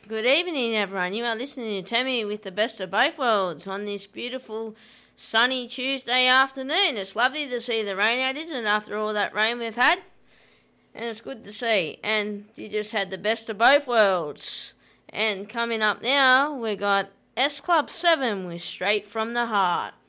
Good evening, everyone. You are listening to Tammy with the best of both worlds on this beautiful sunny Tuesday afternoon. It's lovely to see the rain out, isn't it, after all that rain we've had? And it's good to see. And you just had the best of both worlds. And coming up now, we got S Club 7 with Straight From The Heart.